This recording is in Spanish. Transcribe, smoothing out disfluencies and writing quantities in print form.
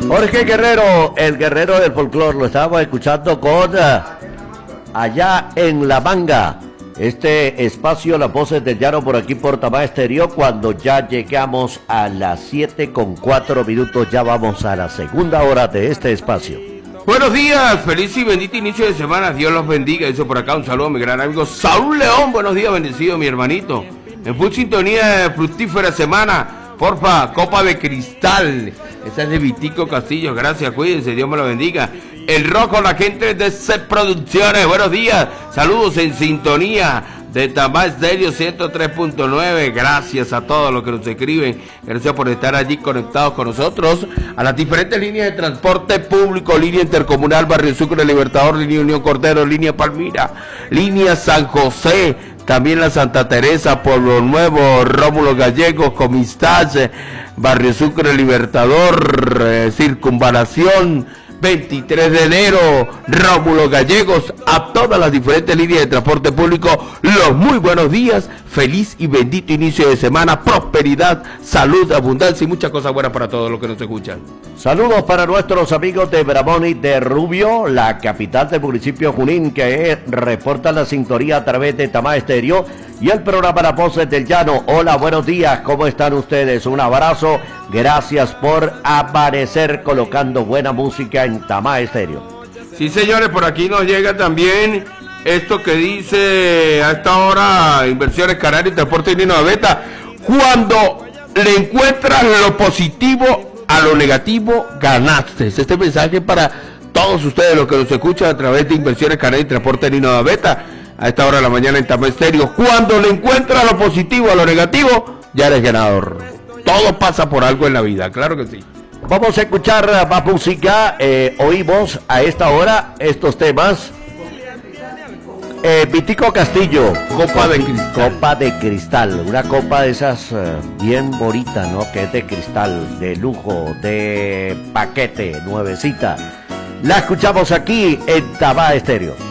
Jorge Guerrero, el guerrero del folclore, lo estábamos escuchando con Allá en La Manga. Este espacio, las voces del llano por aquí por Tamá Estéreo, cuando ya llegamos a las 7:04, ya vamos a la segunda hora de este espacio. Buenos días, feliz y bendito inicio de semana, Dios los bendiga. Dice por acá un saludo a mi gran amigo Saúl León. Buenos días, bendecido mi hermanito. En full sintonía de fructífera semana. Porfa, copa de cristal. Esa es de Vitico Castillo, gracias, cuídense, Dios me lo bendiga. El rojo, la gente de C Producciones, buenos días, saludos en sintonía de Tamá Estéreo 103.9, gracias a todos los que nos escriben, gracias por estar allí conectados con nosotros, a las diferentes líneas de transporte público, línea intercomunal, Barrio Sucre, Libertador, línea Unión Cordero, línea Palmira, línea San José, también la Santa Teresa, Pueblo Nuevo, Rómulo Gallegos, Comistache, Barrio Sucre, Libertador, Circunvalación, 23 de enero, Rómulo Gallegos, a todas las diferentes líneas de transporte público, los muy buenos días, feliz y bendito inicio de semana, prosperidad, salud, abundancia y muchas cosas buenas para todos los que nos escuchan. Saludos para nuestros amigos de Bramoni de Rubio, la capital del municipio Junín, que reporta la sintonía a través de Tamá Estéreo y el programa Las Voces del Llano. Hola, buenos días, ¿cómo están ustedes? Un abrazo, gracias por aparecer colocando buena música en Tamá Estéreo. Sí, señores, por aquí nos llega también esto que dice a esta hora Inversiones Canarias y Transporte de Nino Beta. Cuando le encuentras lo positivo a lo negativo, ganaste. Este mensaje para todos ustedes los que nos escuchan a través de Inversiones Canarias y Transporte de Nino Beta. A esta hora de la mañana en Tamá Estéreo. Cuando le encuentras lo positivo a lo negativo, ya eres ganador. Todo pasa por algo en la vida, claro que sí. Vamos a escuchar más música. Oímos a esta hora estos temas. Vitico Castillo, Copa de cristal. Copa de cristal, una copa de esas bien bonita, ¿no? Que es de cristal, de lujo, de paquete, nuevecita. La escuchamos aquí en Tamá Estéreo.